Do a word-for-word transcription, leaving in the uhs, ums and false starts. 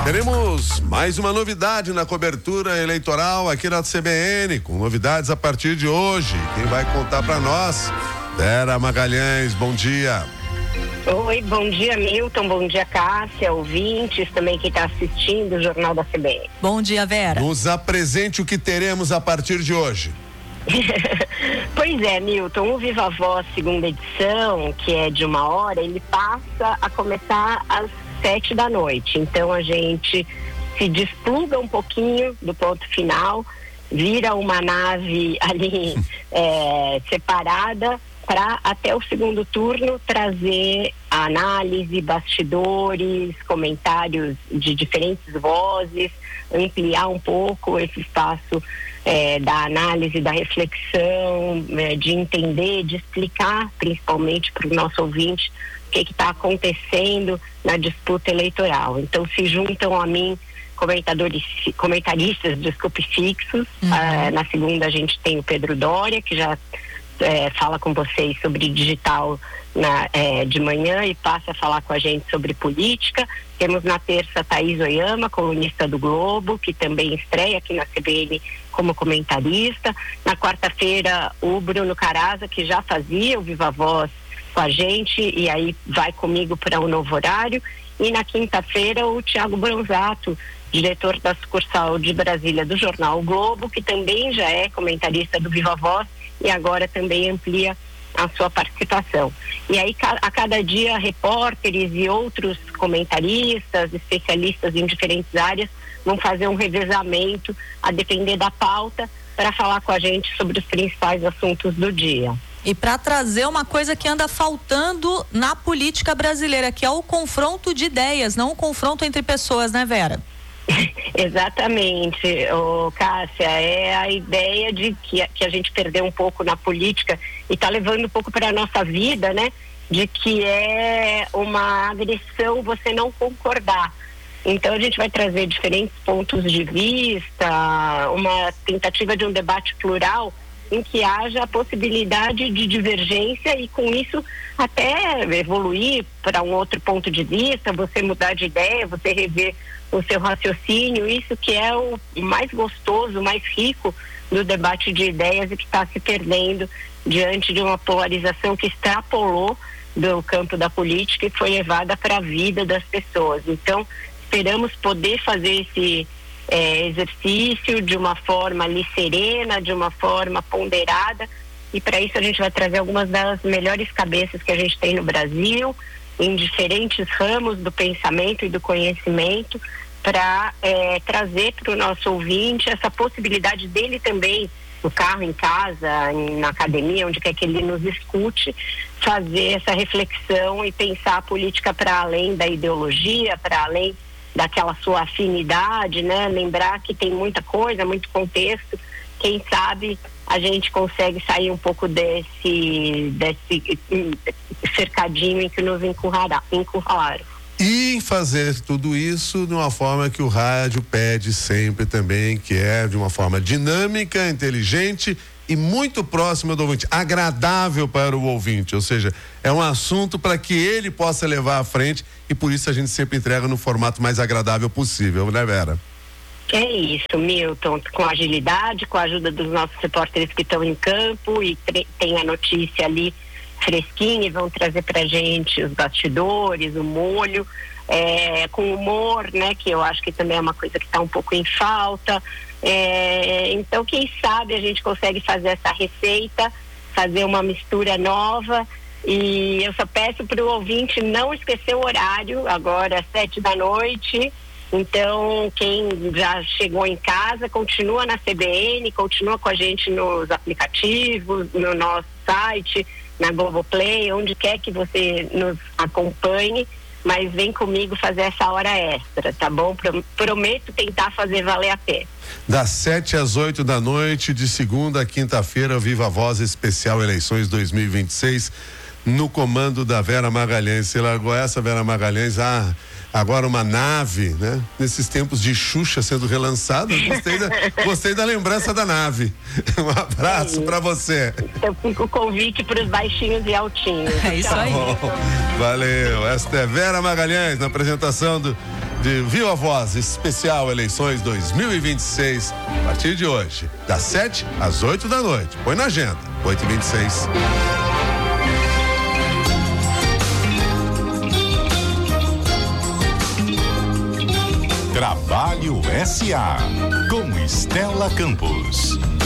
Teremos mais uma novidade na cobertura eleitoral aqui na C B N, com novidades a partir de hoje. Quem vai contar para nós? Vera Magalhães, bom dia. Oi, bom dia, Milton, bom dia, Cássia, ouvintes, também quem está assistindo o Jornal da C B N. Bom dia, Vera. Nos apresente o que teremos a partir de hoje. Pois é, Milton, o Viva Voz segunda edição, que é de uma hora, ele passa a começar às sete da noite. Então a gente se despluga um pouquinho do ponto final, vira uma nave ali é, separada para até o segundo turno trazer a análise, bastidores, comentários de diferentes vozes, ampliar um pouco esse espaço é, da análise, da reflexão, é, de entender, de explicar principalmente para o nosso ouvinte o que está acontecendo na disputa eleitoral. Então se juntam a mim comentadores, comentaristas, desculpe, fixos. Uhum. Ah, na segunda a gente tem o Pedro Doria, que já É, fala com vocês sobre digital na, é, de manhã e passa a falar com a gente sobre política. Temos na terça Thaís Oyama, colunista do Globo, que também estreia aqui na C B N como comentarista. Na quarta-feira o Bruno Caraza, que já fazia o Viva Voz com a gente e aí vai comigo para um novo horário. E na quinta-feira o Tiago Bronzato, diretor da sucursal de Brasília do jornal o Globo, que também já é comentarista do Viva Voz e agora também amplia a sua participação. E aí a cada dia repórteres e outros comentaristas, especialistas em diferentes áreas vão fazer um revezamento a depender da pauta para falar com a gente sobre os principais assuntos do dia. E para trazer uma coisa que anda faltando na política brasileira, que é o confronto de ideias, não o confronto entre pessoas, né, Vera? Exatamente, ô, Cássia, é a ideia de que, que a gente perdeu um pouco na política e está levando um pouco para a nossa vida, né? De que é uma agressão você não concordar. Então a gente vai trazer diferentes pontos de vista, uma tentativa de um debate plural em que haja a possibilidade de divergência e com isso até evoluir para um outro ponto de vista, você mudar de ideia, você rever o seu raciocínio, isso que é o mais gostoso, o mais rico do debate de ideias e que está se perdendo diante de uma polarização que extrapolou do campo da política e foi levada para a vida das pessoas. Então, esperamos poder fazer esse é, exercício de uma forma ali serena, de uma forma ponderada, e para isso a gente vai trazer algumas das melhores cabeças que a gente tem no Brasil, em diferentes ramos do pensamento e do conhecimento, para é, trazer para o nosso ouvinte essa possibilidade dele também, no carro, em casa, em, na academia, onde quer que ele nos escute, fazer essa reflexão e pensar a política para além da ideologia, para além daquela sua afinidade, né? Lembrar que tem muita coisa, muito contexto. Quem sabe a gente consegue sair um pouco desse, desse cercadinho em que nos encurralaram. E fazer tudo isso de uma forma que o rádio pede sempre também, que é de uma forma dinâmica, inteligente e muito próxima do ouvinte, agradável para o ouvinte, ou seja, é um assunto para que ele possa levar à frente e por isso a gente sempre entrega no formato mais agradável possível, né, Vera? É isso, Milton, com agilidade, com a ajuda dos nossos repórteres que estão em campo e tem a notícia ali fresquinha e vão trazer pra gente os bastidores, o molho, é, com humor, né, que eu acho que também é uma coisa que está um pouco em falta. É, então, quem sabe a gente consegue fazer essa receita, fazer uma mistura nova. E eu só peço para o ouvinte não esquecer o horário, agora às sete da noite. Então, quem já chegou em casa, continua na C B N, continua com a gente nos aplicativos, no nosso site, na Globoplay, onde quer que você nos acompanhe, mas vem comigo fazer essa hora extra, tá bom? Prometo tentar fazer valer a pena. Das sete às oito da noite, de segunda a quinta-feira, Viva Voz Especial Eleições dois mil e vinte e seis, no comando da Vera Magalhães. Você largou essa, Vera Magalhães? Ah, agora uma nave, né? Nesses tempos de Xuxa sendo relançada, gostei da, gostei da lembrança da nave. Um abraço é para você. Então fica o convite para os baixinhos e altinhos. É isso aí. Valeu. Esta é Vera Magalhães na apresentação do de Viva Voz Especial Eleições dois mil e vinte e seis, a partir de hoje, das sete às oito da noite. Põe na agenda, oito e vinte e seis. Trabalho S A com Estela Campos.